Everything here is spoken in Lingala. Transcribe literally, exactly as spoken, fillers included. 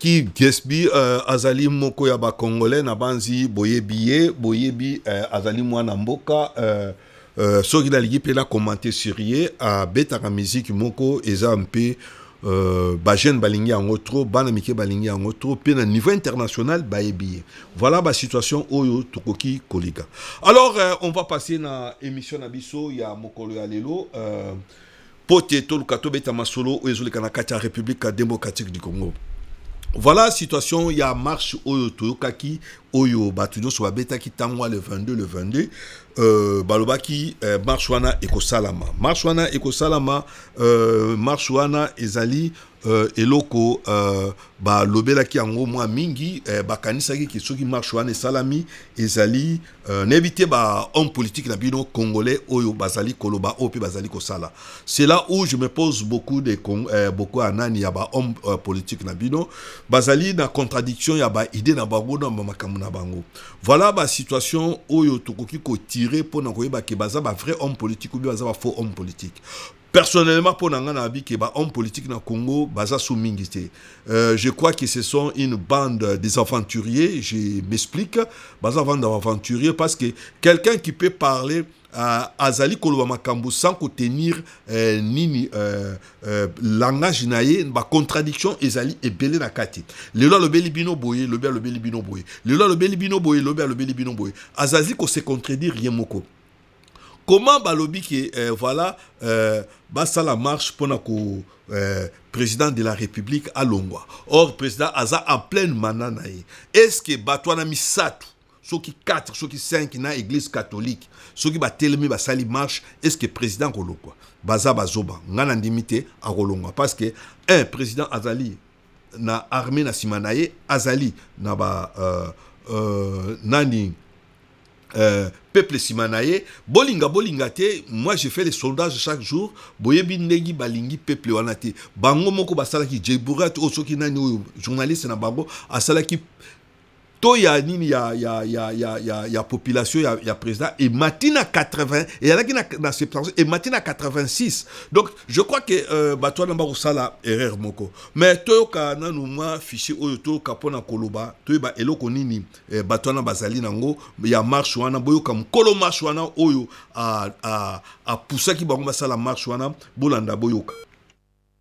qui gesbi euh, azali moko ya ba congolais na banzi boyebi boyebi euh, azali mwana mboka euh, euh, soki na ligi pe la commenter sur ye a beta ka musique moko eza mpe euh, ba jeune balingi yango trop bana mike balingi yango trop pe na niveau international bayebi. Voilà ba situation oyo tokoki kolika. Alors euh, on va passer na émission na biso ya mokolo ya lelo euh, pote to lukato beta masolo oyo na kati ya République démocratique du Congo. Voilà la situation, il y a marche oyo toyokaki oyo batuno so babeta ki tangwa le vingt-deux le vingt-deux euh balobaki euh, marche wana ekosalama. Marche wana ekosalama euh marche wana ezali euh, eloko euh, ba lobela ki yango mwa mingi euh, bakanisa ki soki marche wana esalami ezali euh, n'éviter ba homme politique na bino congolais oyo bazali koloba opi bazali kosala. C'est là où je me pose beaucoup de euh, beaucoup anani ya ba homme euh, politique na bino bazali na contradiction ya ba idée na bango na makamu na bango. Voilà ba situation oyo tokoki ko tirer pour na koyeba ke baza ba vrai homme politique ou bien baza ba faux homme politique. Personnellement, pour n'anga que les hommes politiques dans le Congo, baza sous mingité. Euh, je crois que ce sont une bande des aventuriers. Je m'explique, baza bande d'aventuriers parce que quelqu'un qui peut parler à Azali Koloba Makambu sans tenir euh, nini euh, euh, langage naie, ba contradiction ezali ebele na kati. Le loi le belibino boye, le bel le belibino boye. Le loi le belibino boye, le bel le belibino boye. Azali ko se contredire rien moko. Comment balobi qui euh, voilà euh, basa la marche pour que euh, président de la République à Longwa. Or président Aza en pleine mananaï. Est-ce que batwana misatu ceux qui quatre, ceux qui cinq na église catholique, ceux qui batelemi basali marche, est-ce que président kolokwa baza bazoba ngana ndimité à Rolongwa parce que un président Azali na armée na simanaye Azali na ba euh, euh, nani Euh, peuple simanaye bolinga bolinga te moi je fais les sondages chaque jour boyebi ndegi balingi peuple wana te bango moko basala ki jeburat osoki nani journaliste na bango asala ki to ya nini ya ya ya ya ya ya population ya ya président et matina quatre-vingts et y en a qui na na soixante et matina quatre-vingt-six. Donc je crois que euh, bato na ba sala erreur moko mais to ka na no ma fichier oyo to ka pona koloba to ba eloko nini eh, bato na bazali nango ya marche wana boyo kam kolo marche wana oyo a a a poussa ki bango basala marche wana bolanda boyoka.